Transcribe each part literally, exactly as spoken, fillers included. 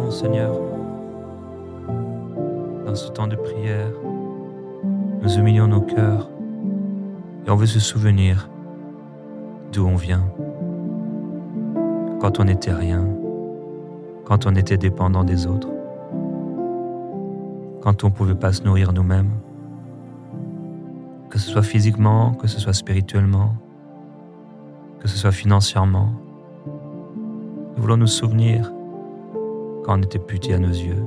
maintenant, Seigneur, dans ce temps de prière, nous humilions nos cœurs et on veut se souvenir d'où on vient. Quand on n'était rien, quand on était dépendant des autres, quand on ne pouvait pas se nourrir nous-mêmes, que ce soit physiquement, que ce soit spirituellement, que ce soit financièrement. Nous voulons nous souvenir quand on était petit à nos yeux.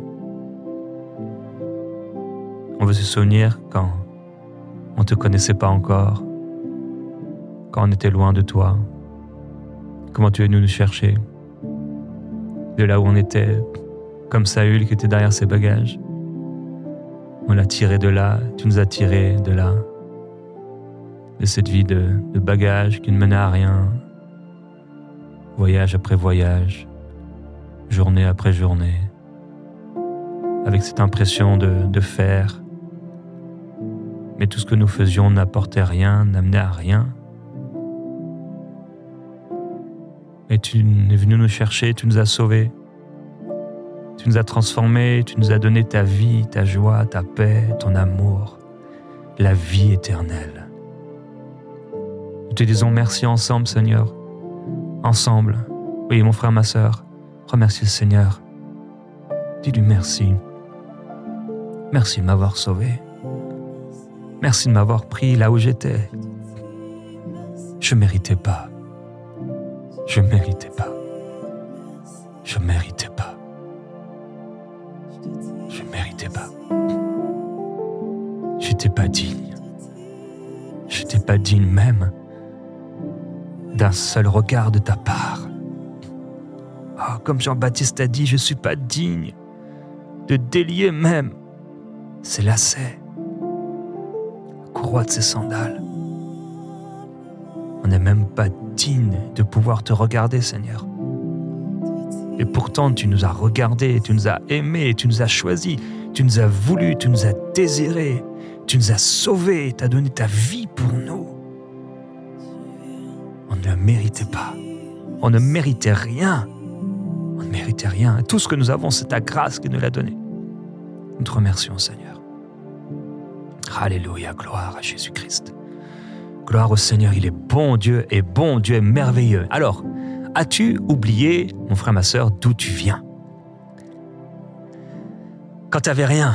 On veut se souvenir quand on ne te connaissait pas encore, quand on était loin de toi, comment tu es venu nous chercher, de là où on était, comme Saül qui était derrière ses bagages. On l'a tiré de là, tu nous as tiré de là, de cette vie de, de bagages qui ne menait à rien, voyage après voyage, journée après journée, avec cette impression de, de faire. Mais tout ce que nous faisions n'apportait rien, n'amenait à rien. Et tu es venu nous chercher, tu nous as sauvés. Tu nous as transformés, tu nous as donné ta vie, ta joie, ta paix, ton amour, la vie éternelle. Nous te disons merci ensemble, Seigneur. Ensemble. Oui, mon frère, ma sœur, remercie le Seigneur. Dis-lui merci. Merci de m'avoir sauvé. Merci de m'avoir pris là où j'étais. Je ne méritais pas. Je ne méritais pas. Je ne méritais pas. Je ne méritais pas. Je n'étais pas digne. Je n'étais pas digne même d'un seul regard de ta part. Oh, comme Jean-Baptiste a dit, je ne suis pas digne de délier même ses lacets, la courroie de ses sandales. On n'est même pas digne de pouvoir te regarder, Seigneur. Et pourtant, tu nous as regardés, tu nous as aimés, tu nous as choisis, tu nous as voulu, tu nous as désirés, tu nous as sauvés, tu as donné ta vie pour nous. On ne le méritait pas. On ne méritait rien. On ne méritait rien. Tout ce que nous avons, c'est ta grâce qui nous l'a donné. Nous te remercions, Seigneur. Alléluia, gloire à Jésus-Christ. Gloire au Seigneur, il est bon Dieu et bon Dieu est merveilleux. Alors, as-tu oublié, mon frère, ma sœur, d'où tu viens? Quand tu n'avais rien,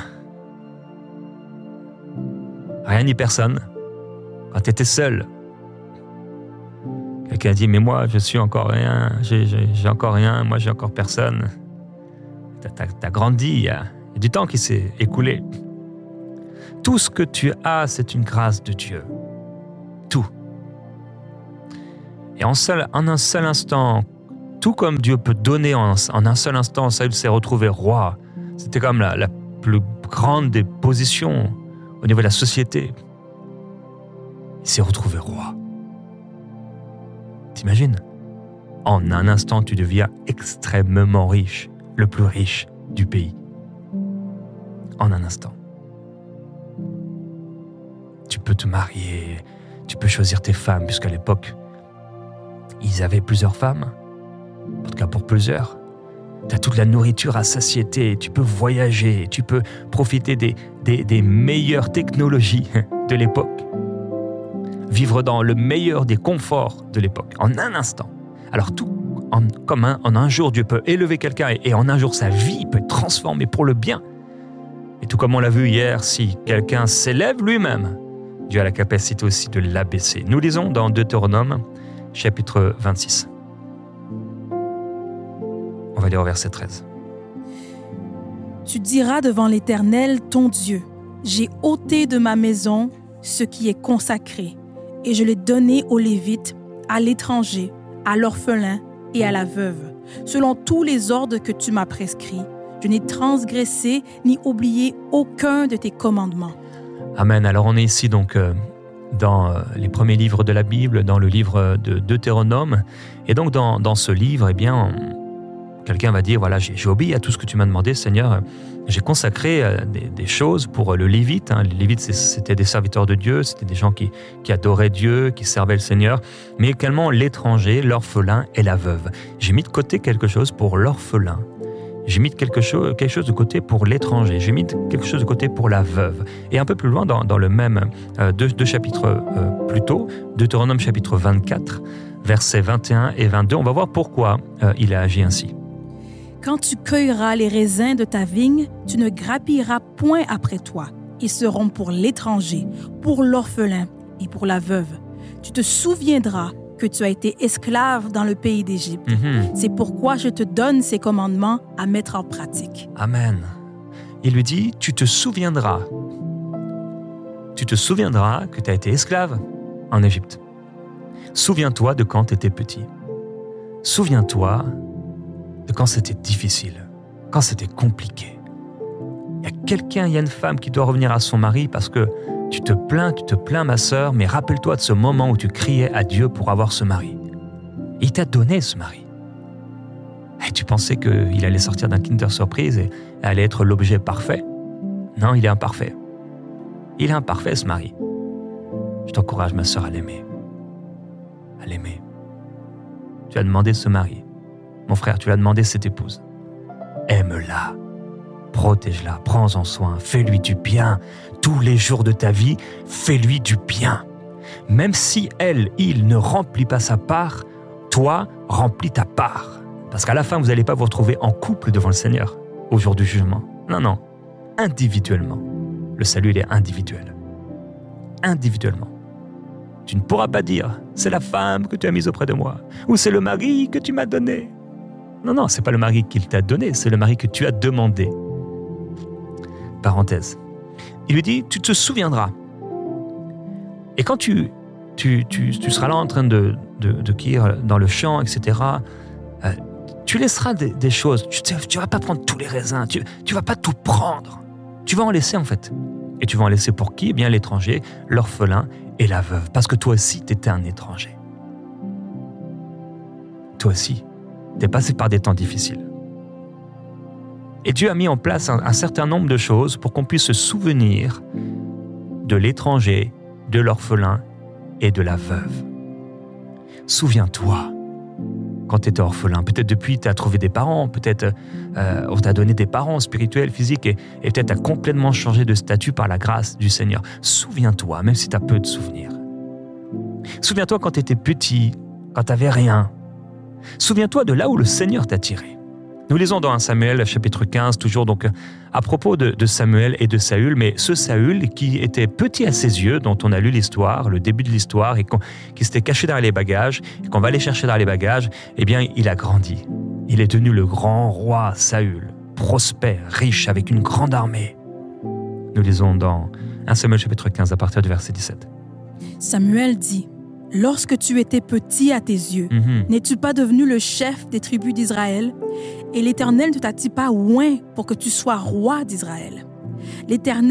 rien ni personne, quand tu étais seul, quelqu'un dit, mais moi, je suis encore rien, j'ai, j'ai, j'ai encore rien, moi, j'ai encore personne. Tu as grandi, il y, a, il y a du temps qui s'est écoulé. Tout ce que tu as, c'est une grâce de Dieu. Tout. Et en, seul, en un seul instant, tout comme Dieu peut donner en, en un seul instant, Saül s'est retrouvé roi. C'était comme la, la plus grande des positions au niveau de la société. Il s'est retrouvé roi. T'imagines? En un instant, tu deviens extrêmement riche, le plus riche du pays. En un instant. Tu peux te marier, tu peux choisir tes femmes, puisqu'à l'époque, ils avaient plusieurs femmes, en tout cas pour plusieurs. Tu as toute la nourriture à satiété, tu peux voyager, tu peux profiter des, des, des meilleures technologies de l'époque. Vivre dans le meilleur des conforts de l'époque, en un instant. Alors tout, en, comme un, en un jour, Dieu peut élever quelqu'un et, et en un jour, sa vie peut être transformée pour le bien. Et tout comme on l'a vu hier, si quelqu'un s'élève lui-même, Dieu a la capacité aussi de l'abaisser. Nous lisons dans Deutéronome, chapitre vingt-six. On va lire au verset treize. Tu diras devant l'Éternel, ton Dieu, j'ai ôté de ma maison ce qui est consacré, et je l'ai donné aux Lévites, à l'étranger, à l'orphelin et à la veuve, selon tous les ordres que tu m'as prescrits. Je n'ai transgressé ni oublié aucun de tes commandements. Amen. Alors on est ici donc euh, dans euh, les premiers livres de la Bible, dans le livre de Deutéronome. Et donc dans, dans ce livre, eh bien, on, quelqu'un va dire, voilà, j'ai, j'ai obéi à tout ce que tu m'as demandé, Seigneur. J'ai consacré euh, des, des choses pour le Lévite. Hein. Les Lévites, c'était des serviteurs de Dieu, c'était des gens qui, qui adoraient Dieu, qui servaient le Seigneur, mais également l'étranger, l'orphelin et la veuve. J'ai mis de côté quelque chose pour l'orphelin. j'ai mis quelque chose, quelque chose de côté pour l'étranger, j'ai mis quelque chose de côté pour la veuve. Et un peu plus loin, dans, dans le même, euh, deux, deux chapitres euh, plus tôt, Deutéronome chapitre vingt-quatre, versets vingt et un et vingt-deux, on va voir pourquoi euh, il a agi ainsi. Quand tu cueilleras les raisins de ta vigne, tu ne grappilleras point après toi. Ils seront pour l'étranger, pour l'orphelin et pour la veuve. Tu te souviendras que tu as été esclave dans le pays d'Égypte. Mm-hmm. C'est pourquoi je te donne ces commandements à mettre en pratique. Amen. Il lui dit, tu te souviendras. Tu te souviendras que tu as été esclave en Égypte. Souviens-toi de quand tu étais petit. Souviens-toi de quand c'était difficile, quand c'était compliqué. Il y a quelqu'un, il y a une femme qui doit revenir à son mari parce que tu te plains, tu te plains, ma sœur, mais rappelle-toi de ce moment où tu criais à Dieu pour avoir ce mari. Et il t'a donné ce mari. Et tu pensais qu'il allait sortir d'un Kinder Surprise et allait être l'objet parfait. Non, il est imparfait. Il est imparfait, ce mari. Je t'encourage, ma sœur, à l'aimer. À l'aimer. Tu as demandé ce mari. Mon frère, tu l'as demandé cette épouse. Aime-la. Protège-la, prends-en soin, fais-lui du bien. Tous les jours de ta vie, fais-lui du bien. Même si elle, il ne remplit pas sa part, toi, remplis ta part. Parce qu'à la fin, vous n'allez pas vous retrouver en couple devant le Seigneur au jour du jugement. Non, non, individuellement. Le salut, il est individuel. Individuellement. Tu ne pourras pas dire « c'est la femme que tu as mise auprès de moi » ou « c'est le mari que tu m'as donné ». Non, non, ce n'est pas le mari qu'il t'a donné, c'est le mari que tu as demandé. Parenthèse. Il lui dit, tu te souviendras. Et quand tu, tu, tu, tu seras là en train de, de, de cueillir dans le champ, et cetera, euh, tu laisseras des, des choses. Tu ne vas pas prendre tous les raisins, tu ne vas pas tout prendre. Tu vas en laisser en fait. Et tu vas en laisser pour qui ? Eh bien l'étranger, l'orphelin et la veuve. Parce que toi aussi, tu étais un étranger. Toi aussi, tu es passé par des temps difficiles. Et Dieu a mis en place un, un certain nombre de choses pour qu'on puisse se souvenir de l'étranger, de l'orphelin et de la veuve. Souviens-toi, quand tu étais orphelin, peut-être depuis tu as trouvé des parents, peut-être euh, on t'a donné des parents spirituels, physiques, et, et peut-être tu as complètement changé de statut par la grâce du Seigneur. Souviens-toi, même si tu as peu de souvenirs. Souviens-toi quand tu étais petit, quand tu n'avais rien. Souviens-toi de là où le Seigneur t'a tiré. Nous lisons dans un Samuel, chapitre quinze, toujours donc à propos de, de Samuel et de Saül, mais ce Saül qui était petit à ses yeux, dont on a lu l'histoire, le début de l'histoire, et qui s'était caché derrière les bagages, et qu'on va aller chercher derrière les bagages, eh bien, il a grandi. Il est devenu le grand roi Saül, prospère, riche, avec une grande armée. Nous lisons dans un Samuel, chapitre quinze, à partir du verset dix-sept. Samuel dit, « Lorsque tu étais petit à tes yeux, mm-hmm. n'es-tu pas devenu le chef des tribus d'Israël? Et l'Éternel ne t'a-t-il pas oint pour que tu sois roi d'Israël? L'Éternel